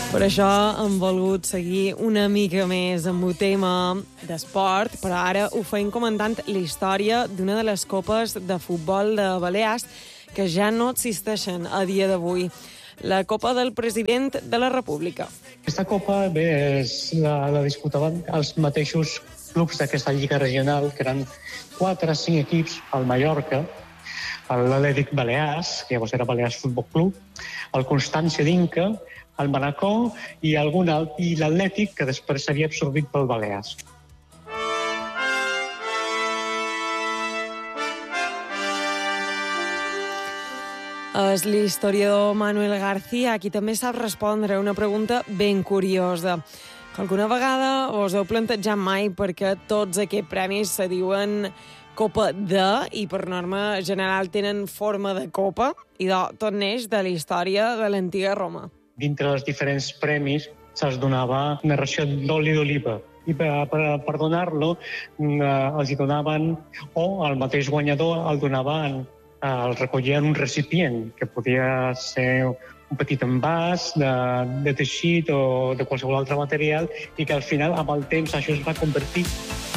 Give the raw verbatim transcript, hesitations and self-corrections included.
Per això hem volgut seguir una mica més amb el tema d'esport, però ara ho feim comentant la història d'una de les copes de futbol de Balears que ja no existeixen a dia d'avui. La Copa del President de la República. Aquesta copa bé, és, la, la disputaven els mateixos clubs d'aquesta lliga regional, que eren quatre o cinc equips, al Mallorca, l'Atlètic Balears, que llavors era Balears Futbol Club, el Constància d'Inca, el Manacor i algun alt, i l'Atlètic, que després s'havia absorbit pel Balears. És l'historiador Manuel García, qui també sap respondre una pregunta ben curiosa. Que alguna vegada us heu plantejat mai perquè tots aquests premis se diuen Copa de, i per norma general tenen forma de copa, i de, tot neix de la història de l'antiga Roma. Dintre dels diferents premis se'ls donava una ració d'oli d'oliva. I per, per, per donar-lo eh, els hi donaven, o el mateix guanyador el donaven, eh, el recollien en un recipient, que podia ser un petit envàs de, de teixit o de qualsevol altre material, i que al final, amb el temps, això es va convertir